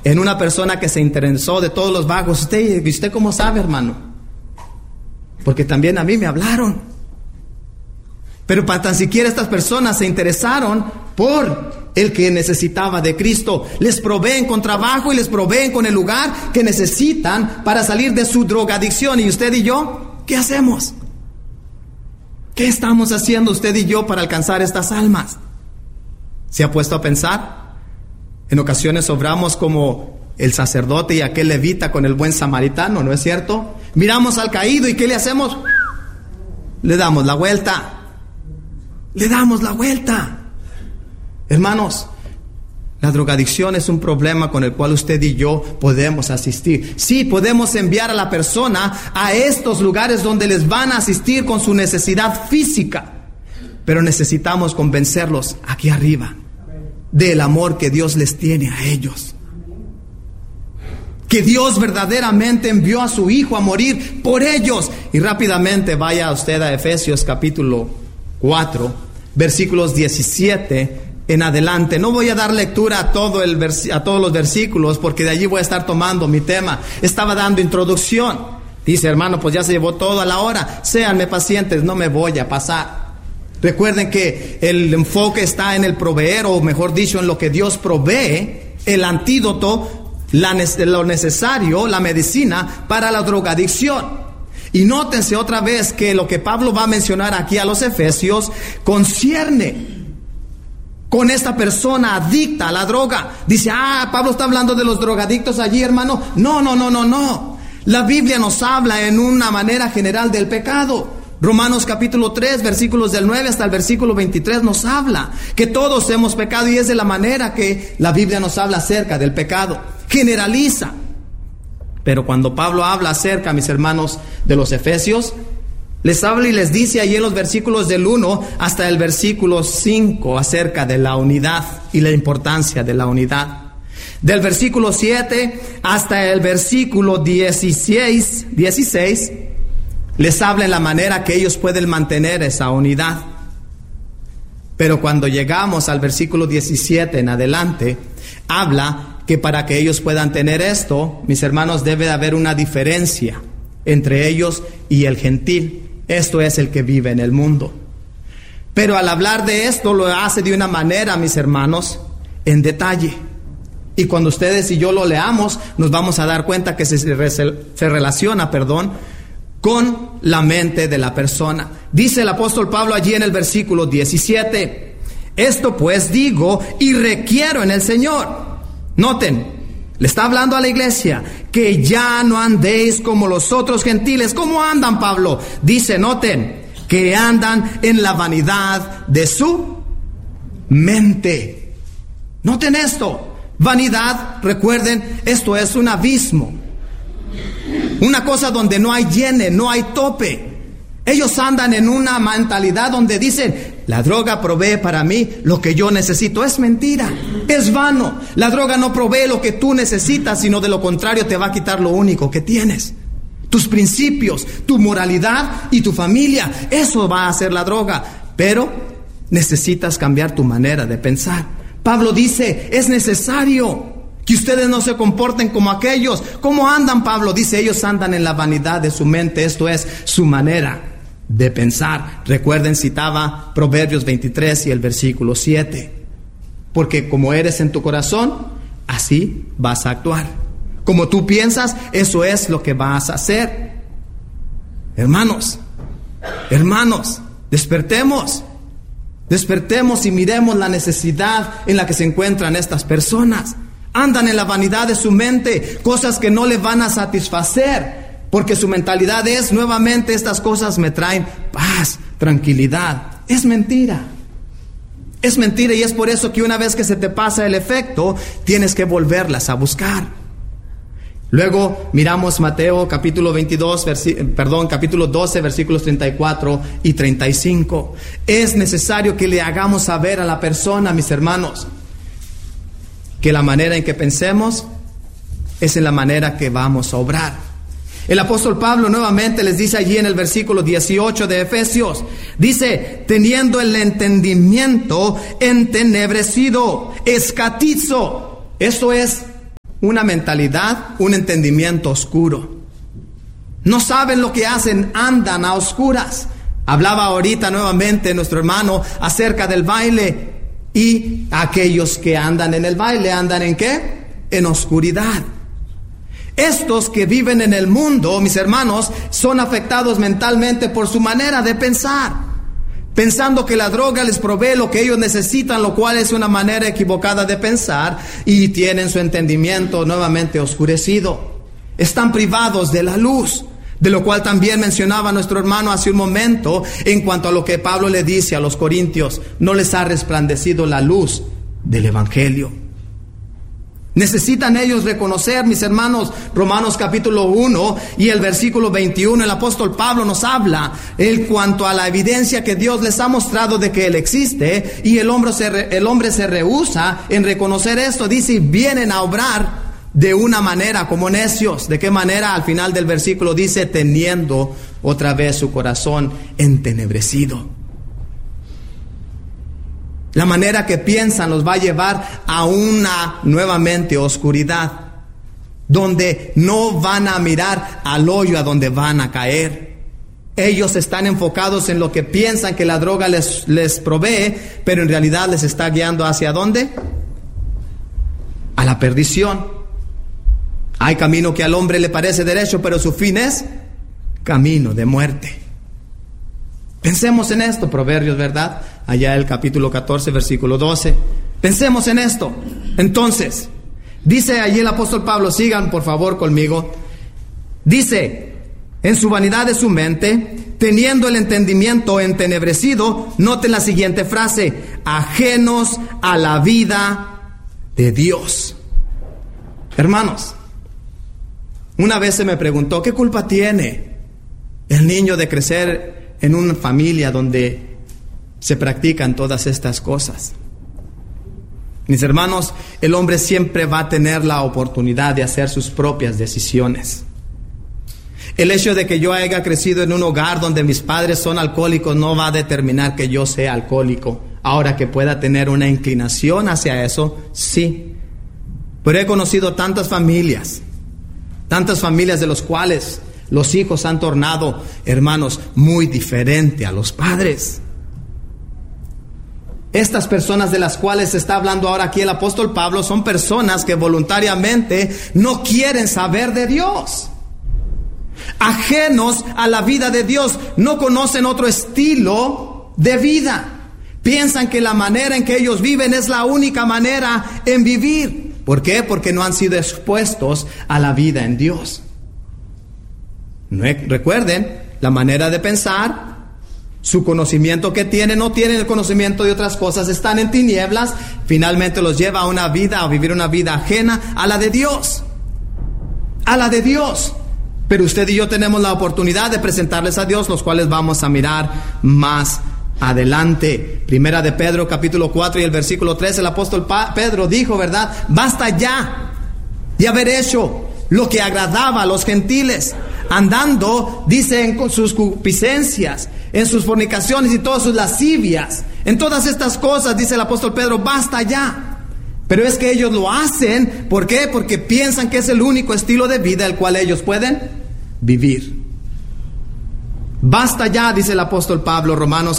en una persona que se interesó de todos los vagos. ¿Usted cómo sabe, hermano? Porque también a mí me hablaron. Pero para tan siquiera estas personas se interesaron por el que necesitaba de Cristo. Les proveen con trabajo y les proveen con el lugar que necesitan para salir de su drogadicción. ¿Y usted y yo qué hacemos? ¿Qué estamos haciendo usted y yo para alcanzar estas almas? ¿Se ha puesto a pensar? En ocasiones obramos como el sacerdote y aquel levita con el buen samaritano, ¿no es cierto? Miramos al caído y ¿qué le hacemos? Le damos la vuelta. Le damos la vuelta. Hermanos, la drogadicción es un problema con el cual usted y yo podemos asistir. Sí, podemos enviar a la persona a estos lugares donde les van a asistir con su necesidad física, pero necesitamos convencerlos aquí arriba del amor que Dios les tiene a ellos. Que Dios verdaderamente envió a su Hijo a morir por ellos. Y rápidamente vaya usted a Efesios capítulo 4, versículos 17 en adelante. No voy a dar lectura a todos los versículos, porque de allí voy a estar tomando mi tema. Estaba dando introducción. Dice, hermano, pues ya se llevó todo a la hora. Séanme pacientes, no me voy a pasar. Recuerden que el enfoque está en el proveer, o mejor dicho, en lo que Dios provee, el antídoto, lo necesario, la medicina para la drogadicción. Y nótense otra vez que lo que Pablo va a mencionar aquí a los Efesios concierne con esta persona adicta a la droga. Dice, Pablo está hablando de los drogadictos allí, hermano. No. La Biblia nos habla en una manera general del pecado. Romanos capítulo 3, versículos del 9 hasta el versículo 23 nos habla que todos hemos pecado, y es de la manera que la Biblia nos habla acerca del pecado. Generaliza. Pero cuando Pablo habla acerca, mis hermanos, de los Efesios, les habla y les dice allí en los versículos del 1 hasta el versículo 5 acerca de la unidad y la importancia de la unidad. Del versículo 7 hasta el versículo 16 les habla en la manera que ellos pueden mantener esa unidad. Pero cuando llegamos al versículo 17 en adelante, habla que para que ellos puedan tener esto, mis hermanos, debe de haber una diferencia entre ellos y el gentil. Esto es el que vive en el mundo. Pero al hablar de esto lo hace de una manera, mis hermanos, en detalle. Y cuando ustedes y yo lo leamos, nos vamos a dar cuenta que se relaciona, con la mente de la persona. Dice el apóstol Pablo allí en el versículo 17: esto pues digo y requiero en el Señor. Noten, le está hablando a la iglesia, que ya no andéis como los otros gentiles. ¿Cómo andan, Pablo? Dice, noten, que andan en la vanidad de su mente. Noten esto, vanidad, recuerden, esto es un abismo. Una cosa donde no hay llene, no hay tope. Ellos andan en una mentalidad donde dicen, la droga provee para mí lo que yo necesito. Es mentira, es vano. La droga no provee lo que tú necesitas, sino de lo contrario te va a quitar lo único que tienes: tus principios, tu moralidad y tu familia. Eso va a hacer la droga. Pero necesitas cambiar tu manera de pensar. Pablo dice, es necesario que ustedes no se comporten como aquellos. ¿Cómo andan, Pablo? Dice, ellos andan en la vanidad de su mente. Esto es su manera de pensar. Recuerden, citaba Proverbios 23 y el versículo 7. Porque como eres en tu corazón, así vas a actuar. Como tú piensas, eso es lo que vas a hacer. Hermanos, despertemos y miremos la necesidad en la que se encuentran estas personas. Andan en la vanidad de su mente, cosas que no les van a satisfacer, porque su mentalidad es, nuevamente, estas cosas me traen paz, tranquilidad. Es mentira, y es por eso que una vez que se te pasa el efecto, tienes que volverlas a buscar. Luego miramos Mateo capítulo 12, versículos 34 y 35. Es necesario que le hagamos saber a la persona, mis hermanos, que la manera en que pensemos es en la manera que vamos a obrar. El apóstol Pablo nuevamente les dice allí en el versículo 18 de Efesios, dice, teniendo el entendimiento entenebrecido, escatizo. Eso es una mentalidad, un entendimiento oscuro. No saben lo que hacen, andan a oscuras. Hablaba ahorita nuevamente nuestro hermano acerca del baile, y aquellos que andan en el baile, ¿andan en qué? En oscuridad. Estos que viven en el mundo, mis hermanos, son afectados mentalmente por su manera de pensar, pensando que la droga les provee lo que ellos necesitan, lo cual es una manera equivocada de pensar, y tienen su entendimiento nuevamente oscurecido. Están privados de la luz, de lo cual también mencionaba nuestro hermano hace un momento en cuanto a lo que Pablo le dice a los corintios: no les ha resplandecido la luz del Evangelio. Necesitan ellos reconocer, mis hermanos, Romanos capítulo 1 y el versículo 21, el apóstol Pablo nos habla en cuanto a la evidencia que Dios les ha mostrado de que Él existe, y el hombre se rehúsa en reconocer esto. Dice: y vienen a obrar de una manera como necios. ¿De qué manera? Al final del versículo dice: teniendo otra vez su corazón entenebrecido. La manera que piensan los va a llevar a una nuevamente oscuridad, donde no van a mirar al hoyo a donde van a caer. Ellos están enfocados en lo que piensan que la droga les provee, pero en realidad les está guiando ¿hacia dónde? A la perdición. Hay camino que al hombre le parece derecho, pero su fin es camino de muerte. Pensemos en esto, Proverbios, ¿verdad? Allá el capítulo 14, versículo 12. Pensemos en esto. Entonces, dice allí el apóstol Pablo, sigan por favor conmigo. Dice: en su vanidad de su mente, teniendo el entendimiento entenebrecido. Noten la siguiente frase: ajenos a la vida de Dios. Hermanos, una vez se me preguntó, ¿qué culpa tiene el niño de crecer en una familia donde se practican todas estas cosas? Mis hermanos, el hombre siempre va a tener la oportunidad de hacer sus propias decisiones. El hecho de que yo haya crecido en un hogar donde mis padres son alcohólicos no va a determinar que yo sea alcohólico. Ahora, que pueda tener una inclinación hacia eso, sí. Pero he conocido tantas familias de los cuales los hijos han tornado, hermanos, muy diferente a los padres. Estas personas de las cuales está hablando ahora aquí el apóstol Pablo son personas que voluntariamente no quieren saber de Dios. Ajenos a la vida de Dios, no conocen otro estilo de vida. Piensan que la manera en que ellos viven es la única manera en vivir. ¿Por qué? Porque no han sido expuestos a la vida en Dios. Recuerden, la manera de pensar, su conocimiento que tienen, no tienen el conocimiento de otras cosas, están en tinieblas, finalmente los lleva a vivir una vida ajena a la de Dios. A la de Dios. Pero usted y yo tenemos la oportunidad de presentarles a Dios, los cuales vamos a mirar más adelante. Primera de Pedro capítulo 4 y el versículo 3, el apóstol Pedro dijo, ¿verdad? Basta ya de haber hecho lo que agradaba a los gentiles, andando, dice, en sus concupiscencias, en sus fornicaciones y todas sus lascivias, en todas estas cosas, dice el apóstol Pedro, basta ya. Pero es que ellos lo hacen, ¿por qué? Porque piensan que es el único estilo de vida el cual ellos pueden vivir. Basta ya, dice el apóstol Pablo,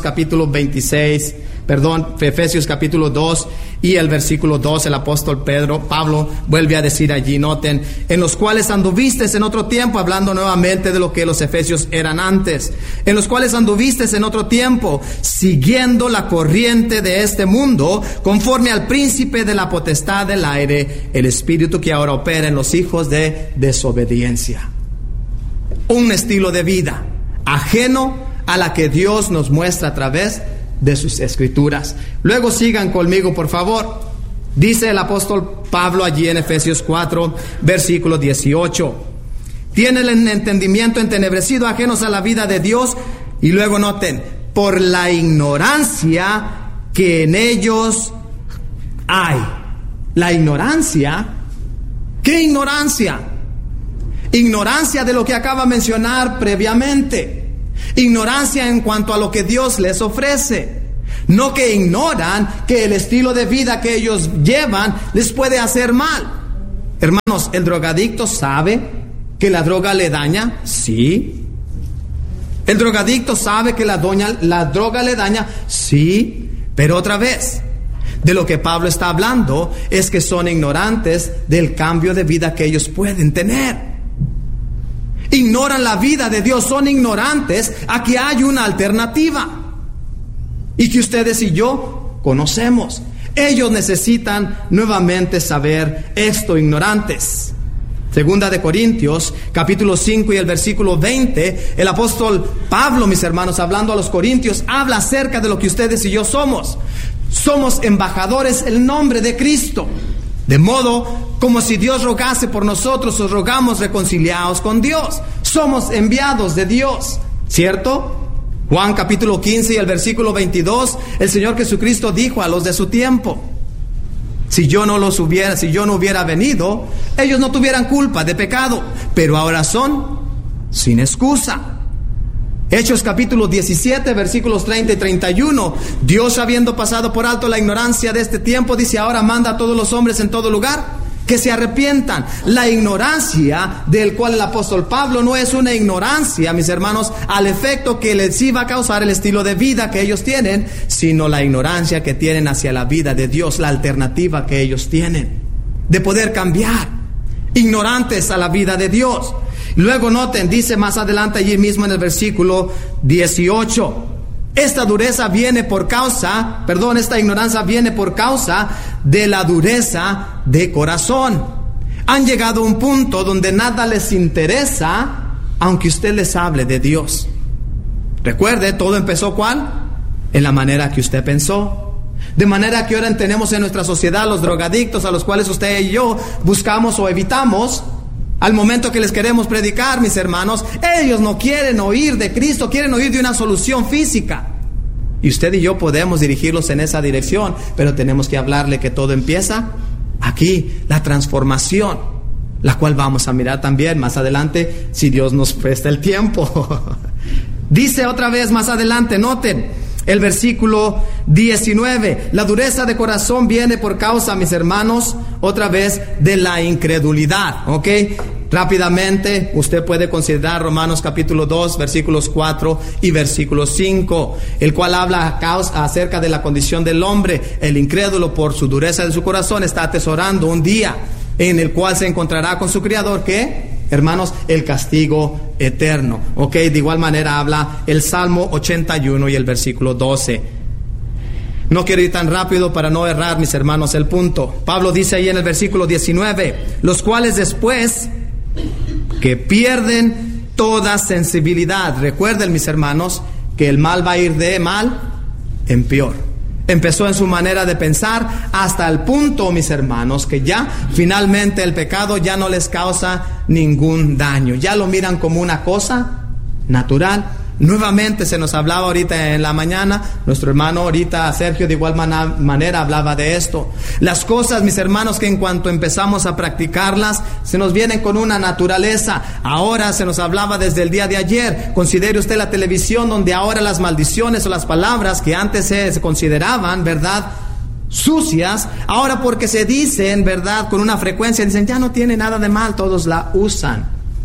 Efesios capítulo 2 y el versículo 2, el apóstol Pablo vuelve a decir allí, noten, en los cuales anduvisteis en otro tiempo, hablando nuevamente de lo que los efesios eran antes, en los cuales anduvisteis en otro tiempo, siguiendo la corriente de este mundo, conforme al príncipe de la potestad del aire, el espíritu que ahora opera en los hijos de desobediencia. Un estilo de vida ajeno a la que Dios nos muestra a través de sus escrituras. Luego sigan conmigo, por favor. Dice el apóstol Pablo allí en Efesios 4, versículo 18. Tienen el entendimiento entenebrecido, ajenos a la vida de Dios. Y luego noten, por la ignorancia que en ellos hay. La ignorancia. ¿Qué ignorancia? Ignorancia de lo que acaba de mencionar previamente. Ignorancia en cuanto a lo que Dios les ofrece. No que ignoran que el estilo de vida que ellos llevan les puede hacer mal. Hermanos, ¿el drogadicto sabe que la droga le daña? Sí. ¿El drogadicto sabe que la droga le daña? Sí. Pero otra vez, de lo que Pablo está hablando es que son ignorantes del cambio de vida que ellos pueden tener. Ignoran la vida de Dios, son ignorantes a que hay una alternativa y que ustedes y yo conocemos. Ellos necesitan nuevamente saber esto, ignorantes. Segunda de Corintios, capítulo 5 y el versículo 20, el apóstol Pablo, mis hermanos, hablando a los corintios, habla acerca de lo que ustedes y yo somos. Somos embajadores en nombre de Cristo. De modo como si Dios rogase por nosotros, os rogamos reconciliados con Dios. Somos enviados de Dios, ¿cierto? Juan capítulo 15 y el versículo 22, el Señor Jesucristo dijo a los de su tiempo: si yo no hubiera venido, ellos no tuvieran culpa de pecado, pero ahora son sin excusa. Hechos capítulo 17, versículos 30 y 31. Dios, habiendo pasado por alto la ignorancia de este tiempo, dice: ahora manda a todos los hombres en todo lugar que se arrepientan. La ignorancia del cual el apóstol Pablo no es una ignorancia, mis hermanos, al efecto que les iba a causar el estilo de vida que ellos tienen, sino la ignorancia que tienen hacia la vida de Dios, la alternativa que ellos tienen de poder cambiar. Ignorantes a la vida de Dios. Luego noten, dice más adelante allí mismo en el versículo 18: esta ignorancia viene por causa de la dureza de corazón. Han llegado a un punto donde nada les interesa, aunque usted les hable de Dios. Recuerde, todo empezó ¿cuál? En la manera que usted pensó. De manera que ahora tenemos en nuestra sociedad los drogadictos, a los cuales usted y yo buscamos o evitamos. Al momento que les queremos predicar, mis hermanos, ellos no quieren oír de Cristo, quieren oír de una solución física. Y usted y yo podemos dirigirlos en esa dirección, pero tenemos que hablarle que todo empieza aquí, la transformación, la cual vamos a mirar también más adelante, si Dios nos presta el tiempo. Dice otra vez más adelante, noten el versículo 19: la dureza de corazón viene por causa, mis hermanos, otra vez de la incredulidad. ¿Ok? Rápidamente, usted puede considerar Romanos capítulo 2, versículos 4 y versículo 5, el cual habla acerca de la condición del hombre. El incrédulo, por su dureza de su corazón, está atesorando un día en el cual se encontrará con su Creador, ¿qué? Hermanos, el castigo eterno. Ok, de igual manera habla el Salmo 81 y el versículo 12. No quiero ir tan rápido para no errar, mis hermanos, el punto. Pablo dice ahí en el versículo 19: los cuales después que pierden toda sensibilidad. Recuerden, mis hermanos, que el mal va a ir de mal en peor. Empezó en su manera de pensar hasta el punto, mis hermanos, que ya finalmente el pecado ya no les causa ningún daño. Ya lo miran como una cosa natural. Nuevamente se nos hablaba ahorita en la mañana, nuestro hermano ahorita Sergio de igual manera hablaba de esto. Las cosas, mis hermanos, que en cuanto empezamos a practicarlas, se nos vienen con una naturaleza. Ahora se nos hablaba desde el día de ayer. Considere usted la televisión, donde ahora las maldiciones o las palabras que antes se consideraban, ¿verdad?, sucias, ahora porque se dicen, ¿verdad?, con una frecuencia, dicen, ya no tiene nada de mal, todos la usan.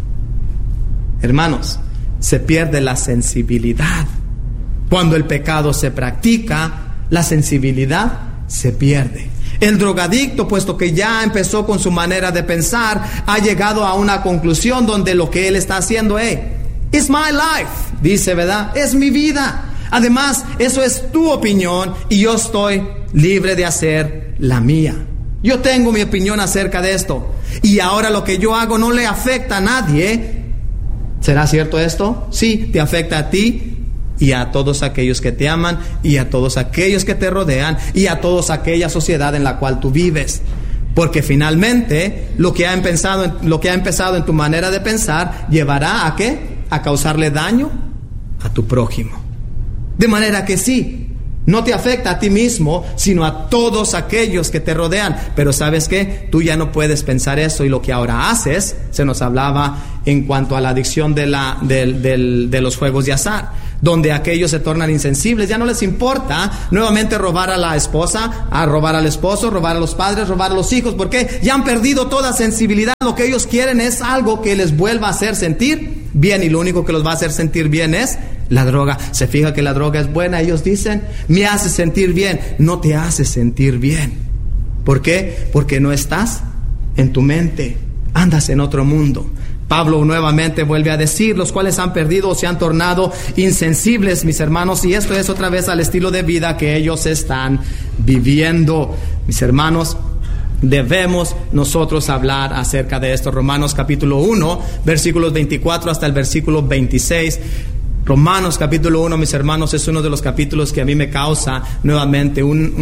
Hermanos, se pierde la sensibilidad. Cuando el pecado se practica, la sensibilidad se pierde. El drogadicto, puesto que ya empezó con su manera de pensar, ha llegado a una conclusión donde lo que él está haciendo es, it's my life, dice, ¿verdad? Es mi vida. Además, eso es tu opinión y yo estoy libre de hacer la mía. Yo tengo mi opinión acerca de esto y ahora lo que yo hago no le afecta a nadie. ¿Será cierto esto? Sí, te afecta a ti y a todos aquellos que te aman y a todos aquellos que te rodean y a toda aquella sociedad en la cual tú vives. Porque finalmente lo que ha empezado en tu manera de pensar llevará a ¿qué? A causarle daño a tu prójimo. De manera que sí, no te afecta a ti mismo, sino a todos aquellos que te rodean. Pero ¿sabes qué? Tú ya no puedes pensar eso, y lo que ahora haces, se nos hablaba en cuanto a la adicción de los juegos de azar, donde aquellos se tornan insensibles. Ya no les importa nuevamente robar a la esposa, a robar al esposo, robar a los padres, robar a los hijos, porque ya han perdido toda sensibilidad. Lo que ellos quieren es algo que les vuelva a hacer sentir bien, y lo único que los va a hacer sentir bien es la droga. Se fija que la droga es buena, ellos dicen, me hace sentir bien. No te hace sentir bien. ¿Por qué? Porque no estás en tu mente, andas en otro mundo. Pablo nuevamente vuelve a decir, los cuales han perdido o se han tornado insensibles, mis hermanos, y esto es otra vez al estilo de vida que ellos están viviendo. Mis hermanos, debemos nosotros hablar acerca de esto. Romanos capítulo 1, versículos 24 hasta el versículo 26. Romanos capítulo 1, mis hermanos, es uno de los capítulos que a mí me causa nuevamente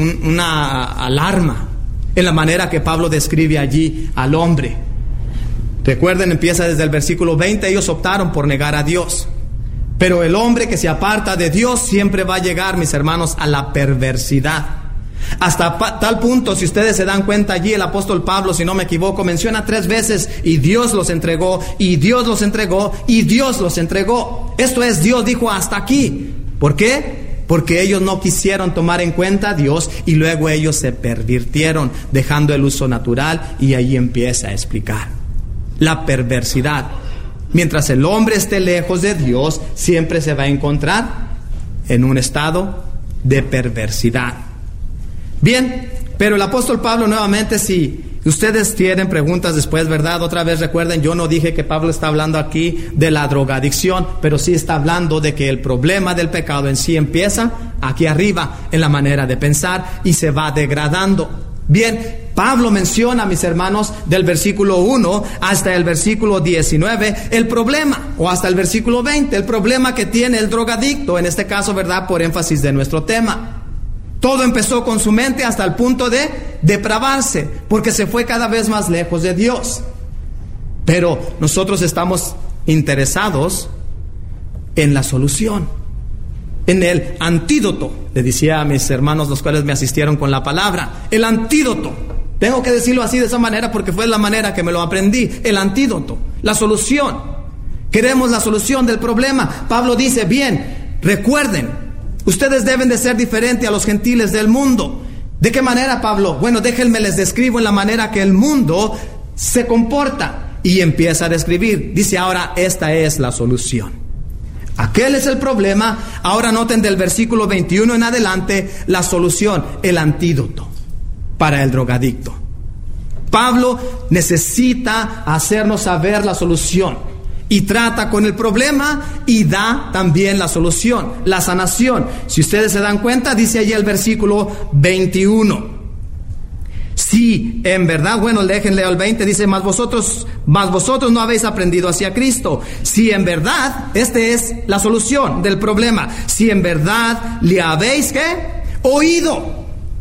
una alarma en la manera que Pablo describe allí al hombre. Recuerden, empieza desde el versículo 20, ellos optaron por negar a Dios. Pero el hombre que se aparta de Dios siempre va a llegar, mis hermanos, a la perversidad. Hasta tal punto, si ustedes se dan cuenta allí, el apóstol Pablo, si no me equivoco, menciona 3 veces, y Dios los entregó, y Dios los entregó, y Dios los entregó. Esto es, Dios dijo hasta aquí. ¿Por qué? Porque ellos no quisieron tomar en cuenta a Dios, y luego ellos se pervirtieron, dejando el uso natural, y ahí empieza a explicar la perversidad. Mientras el hombre esté lejos de Dios, siempre se va a encontrar en un estado de perversidad. Bien, pero el apóstol Pablo nuevamente, si ustedes tienen preguntas después, ¿verdad? Otra vez recuerden, yo no dije que Pablo está hablando aquí de la drogadicción, pero sí está hablando de que el problema del pecado en sí empieza aquí arriba, en la manera de pensar, y se va degradando. Bien, Pablo menciona, mis hermanos, del versículo 1 hasta el versículo 19, el problema, o hasta el versículo 20, el problema que tiene el drogadicto, en este caso, ¿verdad?, por énfasis de nuestro tema. Todo empezó con su mente hasta el punto de depravarse, porque se fue cada vez más lejos de Dios. Pero nosotros estamos interesados en la solución, en el antídoto. Le decía a mis hermanos, los cuales me asistieron con la palabra, el antídoto. Tengo que decirlo así, de esa manera, porque fue la manera que me lo aprendí. El antídoto, la solución. Queremos la solución del problema. Pablo dice, bien, recuerden, ustedes deben de ser diferentes a los gentiles del mundo. ¿De qué manera, Pablo? Bueno, déjenme les describo en la manera que el mundo se comporta. Y empieza a describir. Dice, ahora esta es la solución. Aquel es el problema. Ahora noten del versículo 21 en adelante la solución, el antídoto para el drogadicto. Pablo necesita hacernos saber la solución, y trata con el problema y da también la solución, la sanación. Si ustedes se dan cuenta, dice allí el versículo 21. Si en verdad, bueno, déjenle al 20, dice, mas vosotros no habéis aprendido hacia Cristo. Si en verdad, esta es la solución del problema. Si en verdad le habéis, ¿qué? Oído.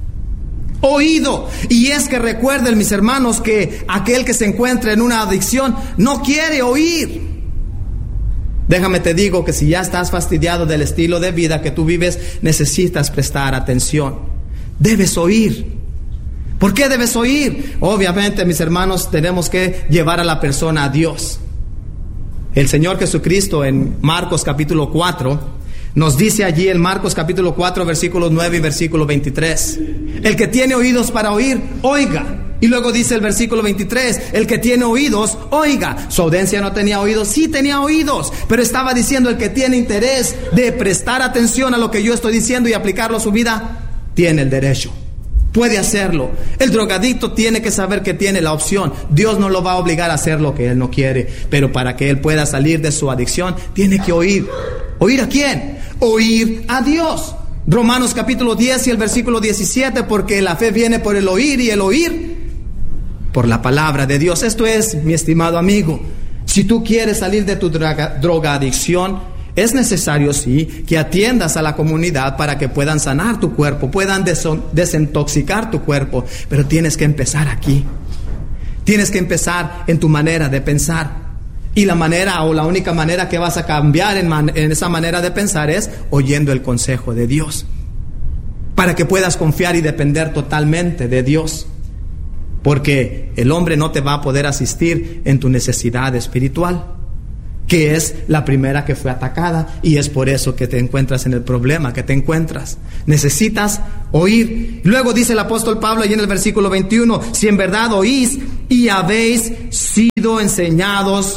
Y es que recuerden, mis hermanos, que aquel que se encuentra en una adicción no quiere oír. Déjame te digo que si ya estás fastidiado del estilo de vida que tú vives, necesitas prestar atención. Debes oír. ¿Por qué debes oír? Obviamente, mis hermanos, tenemos que llevar a la persona a Dios. El Señor Jesucristo en Marcos capítulo 4 nos dice allí en Marcos capítulo 4 versículos 9 y versículo 23. El que tiene oídos para oír, oiga. Y luego dice el versículo 23, el que tiene oídos, oiga. Su audiencia no tenía oídos, sí tenía oídos, pero estaba diciendo el que tiene interés de prestar atención a lo que yo estoy diciendo y aplicarlo a su vida, tiene el derecho. Puede hacerlo. El drogadicto tiene que saber que tiene la opción. Dios no lo va a obligar a hacer lo que él no quiere, pero para que él pueda salir de su adicción, tiene que oír. ¿Oír a quién? Oír a Dios. Romanos capítulo 10 y el versículo 17, porque la fe viene por el oír y el oír por la palabra de Dios. Esto es, mi estimado amigo, si tú quieres salir de tu drogadicción, es necesario, sí, que atiendas a la comunidad para que puedan sanar tu cuerpo, puedan desintoxicar tu cuerpo, pero tienes que empezar aquí. Tienes que empezar en tu manera de pensar. Y la manera o la única manera que vas a cambiar en esa manera de pensar es oyendo el consejo de Dios, para que puedas confiar y depender totalmente de Dios, porque el hombre no te va a poder asistir en tu necesidad espiritual. que es la primera que fue atacada, y es por eso que te encuentras en el problema que te encuentras. Necesitas oír. Luego dice el apóstol Pablo allí en el versículo 21, si en verdad oís y habéis sido enseñados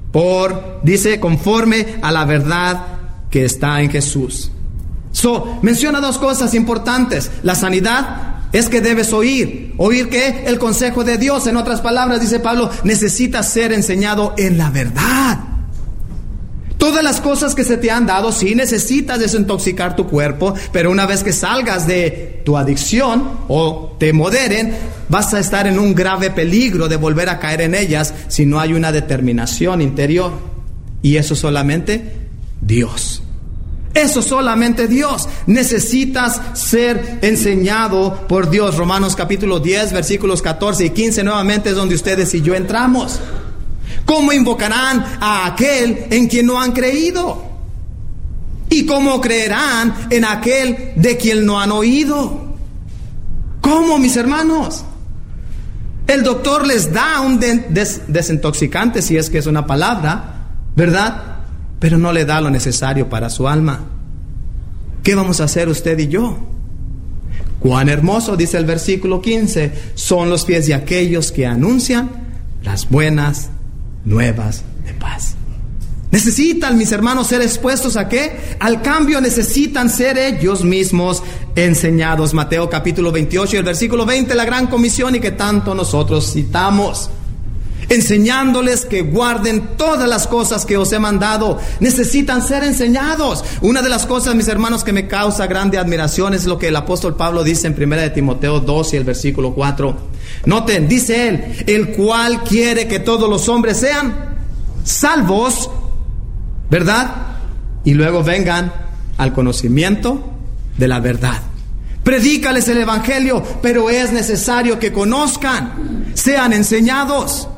dice, conforme a la verdad que está en Jesús. Menciona dos cosas importantes. La sanidad es que debes oír. ¿Oír qué? El consejo de Dios. En otras palabras, dice Pablo, necesitas ser enseñado en la verdad. Todas las cosas que se te han dado, sí necesitas desintoxicar tu cuerpo, pero una vez que salgas de tu adicción o te moderen, vas a estar en un grave peligro de volver a caer en ellas si no hay una determinación interior. Y eso solamente Dios. Eso solamente Dios. Necesitas ser enseñado por Dios. Romanos capítulo 10, versículos 14 y 15 nuevamente es donde ustedes y yo entramos. ¿Cómo invocarán a aquel en quien no han creído? ¿Y cómo creerán en aquel de quien no han oído? ¿Cómo, mis hermanos? El doctor les da un desintoxicante, si es que es una palabra, ¿verdad? Pero no le da lo necesario para su alma. ¿Qué vamos a hacer usted y yo? Cuán hermoso, dice el versículo 15, son los pies de aquellos que anuncian las buenas nuevas de paz. Necesitan, mis hermanos, ser expuestos ¿a qué? Al cambio. Necesitan ser ellos mismos enseñados. Mateo capítulo 28 y el versículo 20, la gran comisión y que tanto nosotros citamos. Enseñándoles que guarden todas las cosas que os he mandado. Necesitan ser enseñados. Una de las cosas, mis hermanos, que me causa grande admiración es lo que el apóstol Pablo dice en 1 de Timoteo 2 y el versículo 4. Noten, dice él, el cual quiere que todos los hombres sean salvos, ¿verdad? Y luego vengan al conocimiento de la verdad. Predícales el evangelio, pero es necesario que conozcan, sean enseñados.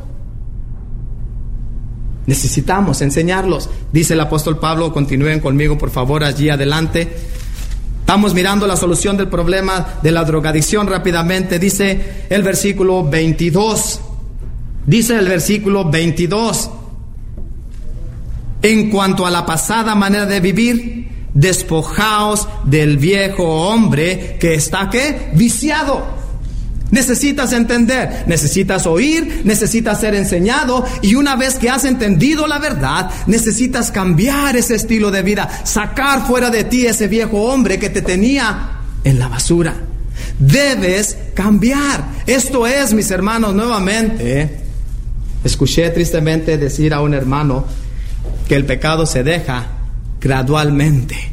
Necesitamos enseñarlos. Dice el apóstol Pablo, continúen conmigo por favor allí adelante. Estamos mirando la solución del problema de la drogadicción rápidamente. Dice el versículo 22. Dice el versículo 22. En cuanto a la pasada manera de vivir, despojaos del viejo hombre que está ¿qué? Viciado. Necesitas entender, necesitas oír, necesitas ser enseñado, y una vez que has entendido la verdad, necesitas cambiar ese estilo de vida, sacar fuera de ti ese viejo hombre que te tenía en la basura. Debes cambiar. Esto es, mis hermanos, nuevamente, escuché tristemente decir a un hermano que el pecado se deja gradualmente.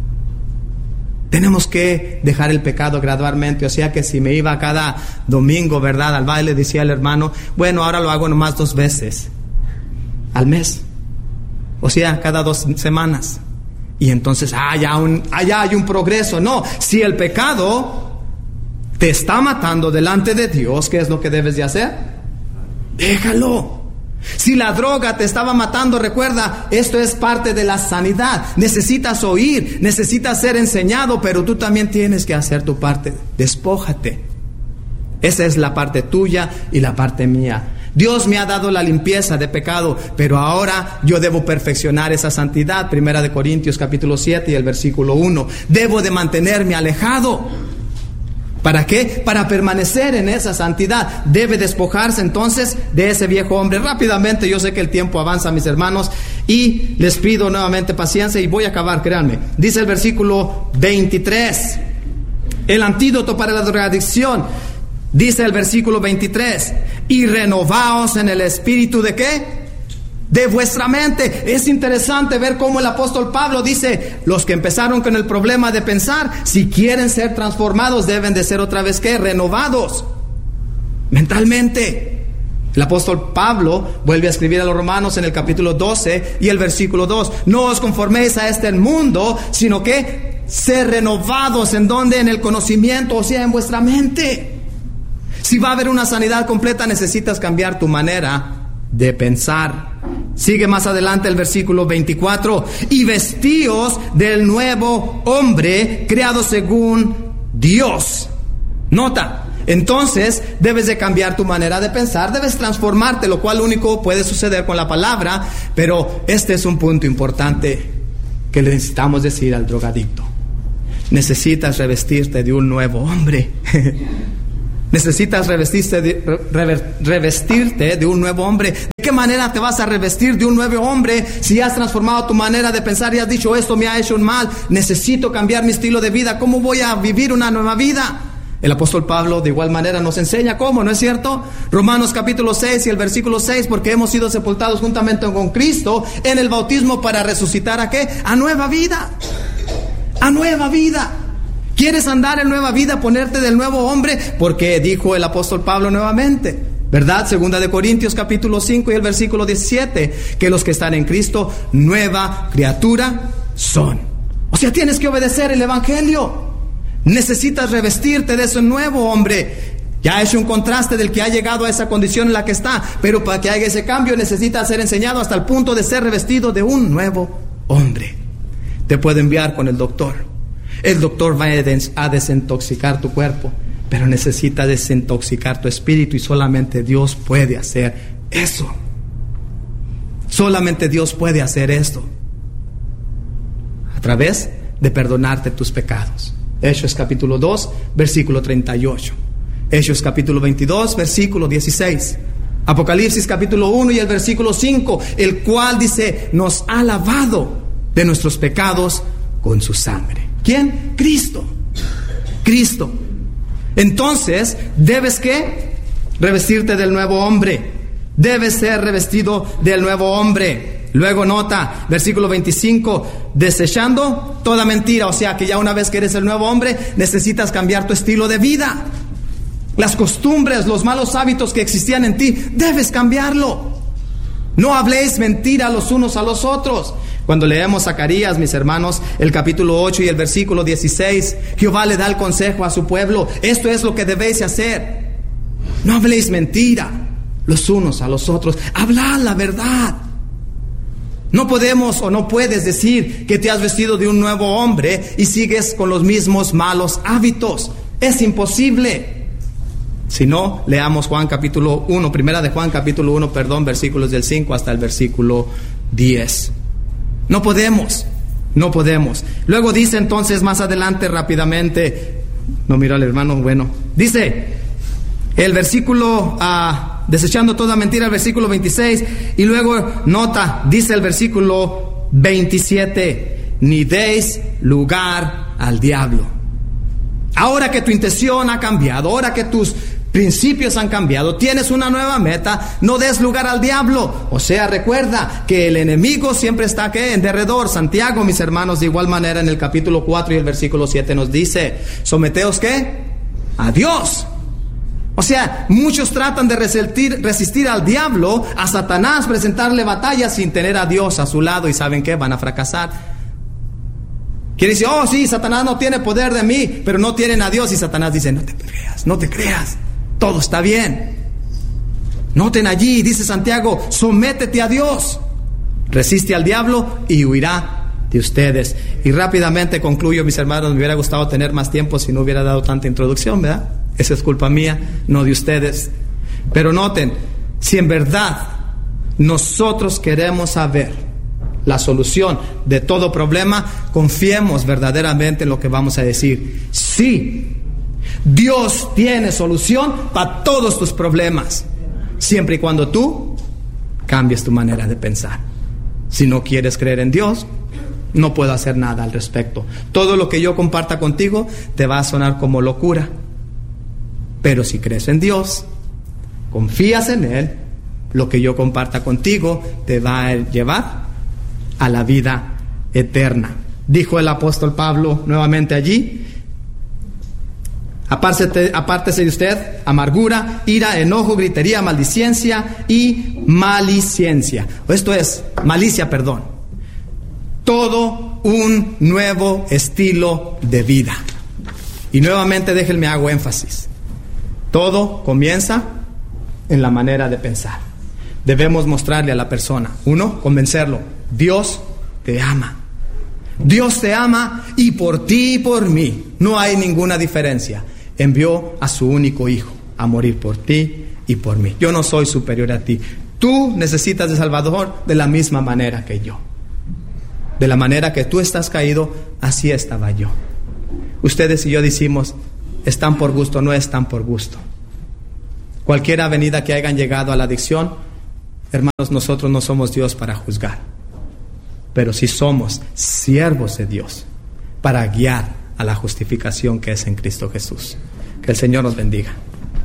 Tenemos que dejar el pecado gradualmente. O sea que si me iba cada domingo, ¿verdad?, al baile, decía el hermano, bueno, ahora lo hago nomás 2 veces al mes. O sea, cada 2 semanas. Y entonces, allá hay un progreso. No, si el pecado te está matando delante de Dios, ¿qué es lo que debes de hacer? Déjalo. Si la droga te estaba matando, recuerda, esto es parte de la sanidad. Necesitas oír, necesitas ser enseñado, pero tú también tienes que hacer tu parte. Despójate. Esa es la parte tuya y la parte mía. Dios me ha dado la limpieza de pecado, pero ahora yo debo perfeccionar esa santidad. 1 Corintios capítulo 7 y el versículo 1. Debo de mantenerme alejado. ¿Para qué? Para permanecer en esa santidad. Debe despojarse entonces de ese viejo hombre. Rápidamente, yo sé que el tiempo avanza, mis hermanos, y les pido nuevamente paciencia y voy a acabar, créanme. Dice el versículo 23, el antídoto para la drogadicción. Dice el versículo 23, y renovaos en el espíritu ¿de qué? De vuestra mente. Es interesante ver cómo el apóstol Pablo dice, los que empezaron con el problema de pensar, si quieren ser transformados, deben de ser otra vez ¿qué? Renovados mentalmente. El apóstol Pablo vuelve a escribir a los romanos en el capítulo 12 y el versículo 2, no os conforméis a este mundo, sino que ser renovados. ¿En dónde? En el conocimiento, o sea, en vuestra mente. Si va a haber una sanidad completa, necesitas cambiar tu manera de pensar. Sigue más adelante el versículo 24, y vestíos del nuevo hombre creado según Dios. Nota, Entonces debes de cambiar tu manera de pensar, debes transformarte, lo cual único puede suceder con la palabra. Pero este es un punto importante que le necesitamos decir al drogadicto: necesitas revestirte de un nuevo hombre. Necesitas revestirte de un nuevo hombre. ¿De qué manera te vas a revestir de un nuevo hombre si has transformado tu manera de pensar y has dicho, esto me ha hecho un mal, necesito cambiar mi estilo de vida? ¿Cómo voy a vivir una nueva vida? El apóstol Pablo de igual manera nos enseña cómo, ¿no es cierto? Romanos capítulo 6 y el versículo 6, porque hemos sido sepultados juntamente con Cristo en el bautismo para resucitar ¿a qué? A nueva vida. A nueva vida. ¿Quieres andar en nueva vida, ponerte del nuevo hombre? Porque dijo el apóstol Pablo nuevamente, ¿verdad? Segunda de Corintios capítulo 5 y el versículo 17, que los que están en Cristo, nueva criatura son. O sea, tienes que obedecer el evangelio. Necesitas revestirte de ese nuevo hombre. Ya ha hecho un contraste del que ha llegado a esa condición en la que está, pero para que haga ese cambio necesita ser enseñado hasta el punto de ser revestido de un nuevo hombre. Te puede enviar con el doctor. El doctor va a desintoxicar tu cuerpo, pero necesita desintoxicar tu espíritu, y solamente Dios puede hacer eso. Solamente Dios puede hacer esto a través de perdonarte tus pecados. Hechos capítulo 2, versículo 38. Hechos capítulo 22, versículo 16. Apocalipsis capítulo 1 y el versículo 5, el cual dice, nos ha lavado de nuestros pecados con su sangre. ¿Quién? Cristo. Cristo. Entonces, ¿debes qué? Revestirte del nuevo hombre. Debes ser revestido del nuevo hombre. Luego nota, versículo 25, desechando toda mentira. O sea que ya una vez que eres el nuevo hombre, necesitas cambiar tu estilo de vida. Las costumbres, los malos hábitos que existían en ti, debes cambiarlo. No habléis mentira los unos a los otros. Cuando leemos Zacarías, mis hermanos, el capítulo 8 y el versículo 16, Jehová le da el consejo a su pueblo: esto es lo que debéis hacer. No habléis mentira los unos a los otros, hablad la verdad. No podemos o no puedes decir que te has vestido de un nuevo hombre y sigues con los mismos malos hábitos. Es imposible. Si no, leamos Juan capítulo 1, primera de Juan capítulo 1, versículos del 5 hasta el versículo 10. No podemos. Luego dice entonces más adelante rápidamente, no miro al hermano, bueno, dice el versículo, desechando toda mentira, el versículo 26, y luego nota, dice el versículo 27, ni deis lugar al diablo. Ahora que tu intención ha cambiado, ahora que tus principios han cambiado, tienes una nueva meta, no des lugar al diablo. O sea, recuerda que el enemigo siempre está ¿qué? En derredor. Santiago, mis hermanos, de igual manera en el capítulo 4 y el versículo 7 nos dice, someteos ¿qué? A Dios. O sea, muchos tratan de resistir al diablo, a Satanás, presentarle batalla sin tener a Dios a su lado, y ¿saben qué? Van a fracasar. Quiere decir, oh sí, Satanás no tiene poder de mí, pero no tienen a Dios, y Satanás dice, no te creas, todo está bien. Noten allí, dice Santiago, sométete a Dios, resiste al diablo y huirá de ustedes. Y rápidamente concluyo, mis hermanos, me hubiera gustado tener más tiempo si no hubiera dado tanta introducción, ¿verdad? Esa es culpa mía, no de ustedes. Pero noten, si en verdad nosotros queremos saber la solución de todo problema, confiemos verdaderamente en lo que vamos a decir. Sí, Dios tiene solución para todos tus problemas, siempre y cuando tú cambies tu manera de pensar. Si no quieres creer en Dios, no puedo hacer nada al respecto. Todo lo que yo comparta contigo te va a sonar como locura. Pero si crees en Dios, confías en Él, lo que yo comparta contigo te va a llevar a la vida eterna. Dijo el apóstol Pablo nuevamente allí, apártese de usted amargura, ira, enojo, gritería, maldicencia y malicidencia. Esto es malicia, perdón. Todo un nuevo estilo de vida. Y nuevamente déjenme hago énfasis. Todo comienza en la manera de pensar. Debemos mostrarle a la persona, uno, convencerlo, Dios te ama. Dios te ama, y por ti y por mí no hay ninguna diferencia. envió a su único Hijo a morir por ti y por mí. Yo no soy superior a ti. Tú necesitas de Salvador de la misma manera que yo. De la manera que tú estás caído, así estaba yo. Ustedes y yo decimos, están por gusto, no están por gusto. Cualquier avenida que hayan llegado a la adicción, hermanos, nosotros no somos Dios para juzgar, pero sí somos siervos de Dios para guiar a la justificación que es en Cristo Jesús. Que el Señor nos bendiga.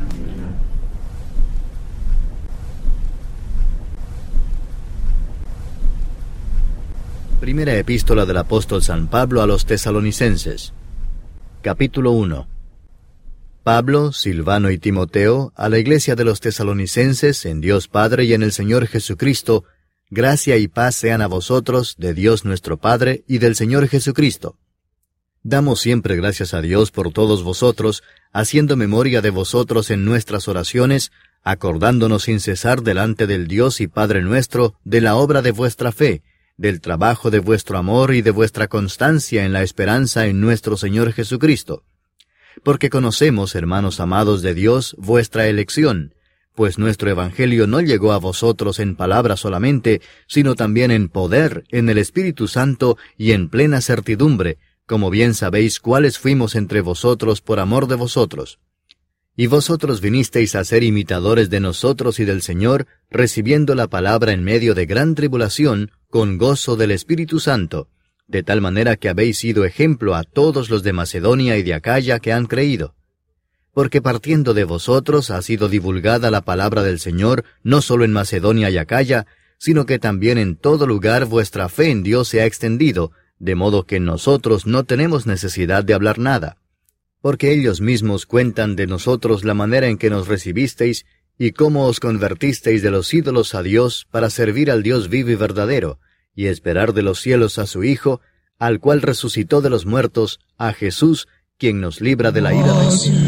Primera epístola del apóstol San Pablo a los Tesalonicenses. Capítulo 1. Pablo, Silvano y Timoteo, a la iglesia de los Tesalonicenses, en Dios Padre y en el Señor Jesucristo, gracia y paz sean a vosotros, de Dios nuestro Padre y del Señor Jesucristo. Damos siempre gracias a Dios por todos vosotros, haciendo memoria de vosotros en nuestras oraciones, acordándonos sin cesar delante del Dios y Padre nuestro, de la obra de vuestra fe, del trabajo de vuestro amor y de vuestra constancia en la esperanza en nuestro Señor Jesucristo. Porque conocemos, hermanos amados de Dios, vuestra elección, pues nuestro Evangelio no llegó a vosotros en palabra solamente, sino también en poder, en el Espíritu Santo y en plena certidumbre, como bien sabéis cuáles fuimos entre vosotros por amor de vosotros. Y vosotros vinisteis a ser imitadores de nosotros y del Señor, recibiendo la palabra en medio de gran tribulación, con gozo del Espíritu Santo, de tal manera que habéis sido ejemplo a todos los de Macedonia y de Acaya que han creído. Porque partiendo de vosotros ha sido divulgada la palabra del Señor, no solo en Macedonia y Acaya, sino que también en todo lugar vuestra fe en Dios se ha extendido, de modo que nosotros no tenemos necesidad de hablar nada. Porque ellos mismos cuentan de nosotros la manera en que nos recibisteis, y cómo os convertisteis de los ídolos a Dios para servir al Dios vivo y verdadero, y esperar de los cielos a su Hijo, al cual resucitó de los muertos, a Jesús, quien nos libra de la ira de Dios.